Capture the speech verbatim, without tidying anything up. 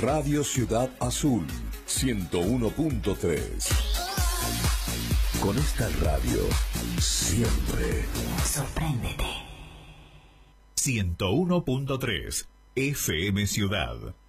Radio Ciudad Azul, ciento uno punto tres. Con esta radio, siempre. Sorpréndete. ciento uno punto tres F M Ciudad.